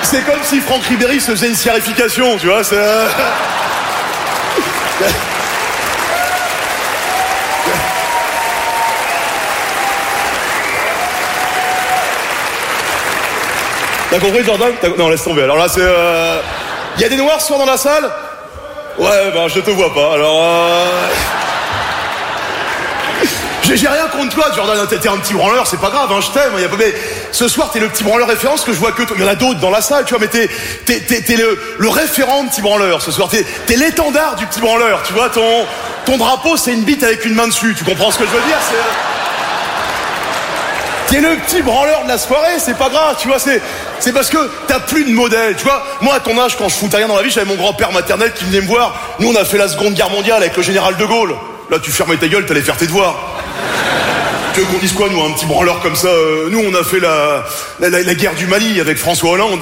C'est comme si Franck Ribéry se faisait une scarification, tu vois, c'est... T'as compris, Jordan? Non, laisse tomber. Alors là, c'est... Y a des noirs ce soir dans la salle? Ouais, ben, je te vois pas. Alors... J'ai rien contre toi, Jordan. T'es un petit branleur, c'est pas grave, hein, je t'aime. Mais ce soir, t'es le petit branleur référence que je vois que toi. Il y en a d'autres dans la salle, tu vois, mais t'es le référent de petit branleur ce soir. T'es l'étendard du petit branleur, tu vois. Ton drapeau, c'est une bite avec une main dessus. Tu comprends ce que je veux dire? T'es le petit branleur de la soirée, c'est pas grave, tu vois, c'est parce que t'as plus de modèle, tu vois. Moi, à ton âge, quand je foutais rien dans la vie, j'avais mon grand-père maternel qui venait me voir. Nous, on a fait la Seconde Guerre mondiale avec le général de Gaulle. Là, tu fermais ta gueule, t'allais faire tes devoirs. Tu veux qu'on dise quoi, nous, un petit branleur comme ça? Nous, on a fait la guerre du Mali avec François Hollande.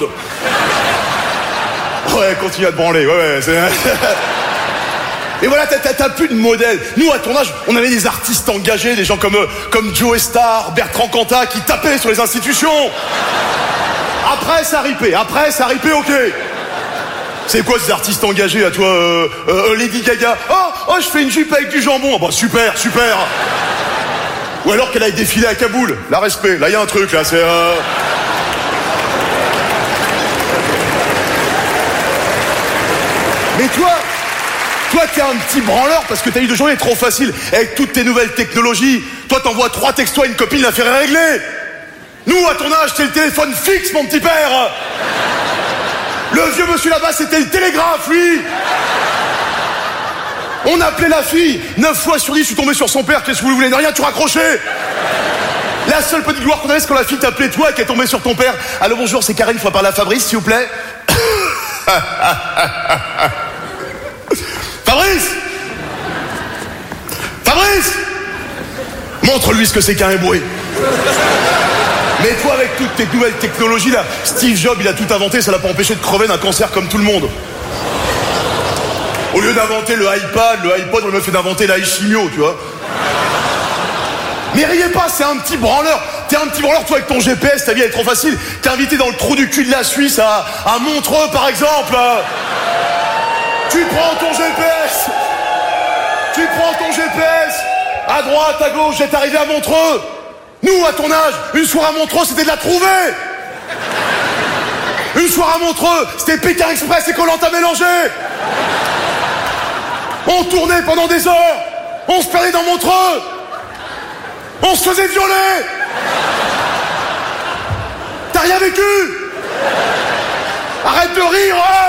Ouais, continue à te branler, ouais, c'est... Et voilà, t'as plus de modèle. Nous, à ton âge, on avait des artistes engagés, des gens comme Joe Star, Bertrand Cantat, qui tapaient sur les institutions. Après, ça ripait, ok. C'est quoi ces artistes engagés, à toi, Lady Gaga? Oh, je fais une jupe avec du jambon. Ah bah, super. Ou alors qu'elle aille défiler à Kaboul. La respect, là, il y a un truc, là, c'est... Mais toi, t'es un petit branleur parce que ta vie de journée est trop facile. Avec toutes tes nouvelles technologies, toi, t'envoies 3 textos à une copine, l'affaire est réglée. Nous, à ton âge, c'est le téléphone fixe, mon petit père. Le vieux monsieur là-bas, c'était le télégraphe, lui. On appelait la fille. 9 fois sur 10, je suis tombé sur son père. Qu'est-ce que vous voulez? De rien, tu raccrochais. La seule petite gloire qu'on avait, c'est quand la fille t'appelait toi et qu'elle tombait sur ton père. Allô, bonjour, c'est Karine, faut parler à Fabrice, s'il vous plaît. Fabrice, montre-lui ce que c'est qu'un éboué. Mais toi, avec toutes tes nouvelles technologies là, Steve Jobs, il a tout inventé, ça l'a pas empêché de crever d'un cancer comme tout le monde. Au lieu d'inventer le iPod, on lui a fait d'inventer l'iChimio, tu vois. Mais riez pas, c'est un petit branleur. T'es un petit branleur, toi, avec ton GPS, ta vie elle est trop facile. T'es invité dans le trou du cul de la Suisse à Montreux, par exemple. Tu prends ton GPS, à droite, à gauche, j'étais arrivé à Montreux. Nous, à ton âge, une soirée à Montreux, c'était de la trouver. Une soirée à Montreux, c'était Pékin Express et Koh-Lanta mélangé. On tournait pendant des heures, on se perdait dans Montreux, on se faisait violer. T'as rien vécu? Arrête de rire, hein.